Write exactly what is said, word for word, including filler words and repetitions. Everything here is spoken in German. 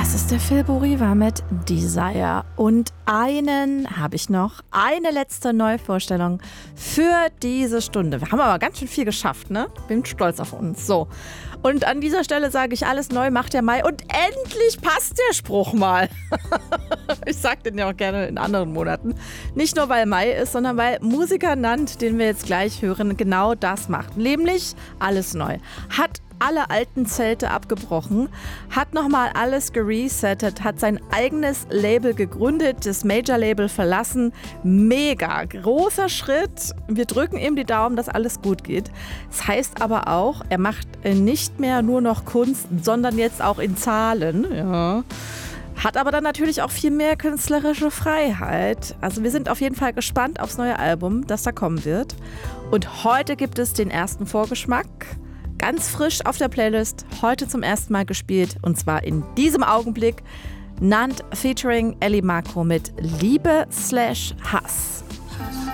Das ist der Phil Boriva mit Desire. Und einen habe ich noch, eine letzte Neuvorstellung für diese Stunde. Wir haben aber ganz schön viel geschafft, ne? Bin stolz auf uns. So. Und an dieser Stelle sage ich, alles neu macht der Mai. Und endlich passt der Spruch mal. Ich sage den ja auch gerne in anderen Monaten. Nicht nur, weil Mai ist, sondern weil Musiker Nant, den wir jetzt gleich hören, genau das macht. Nämlich alles neu. Hat alle alten Zelte abgebrochen, hat nochmal alles geresettet, hat sein eigenes Label gegründet, das Major-Label verlassen. Mega großer Schritt. Wir drücken ihm die Daumen, dass alles gut geht. Das heißt aber auch, er macht nicht mehr nur noch Kunst, sondern jetzt auch in Zahlen. Ja. Hat aber dann natürlich auch viel mehr künstlerische Freiheit. Also wir sind auf jeden Fall gespannt aufs neue Album, das da kommen wird. Und heute gibt es den ersten Vorgeschmack. Ganz frisch auf der Playlist, heute zum ersten Mal gespielt, und zwar in diesem Augenblick. Nant featuring Ellie Marco mit Liebe slash Hass.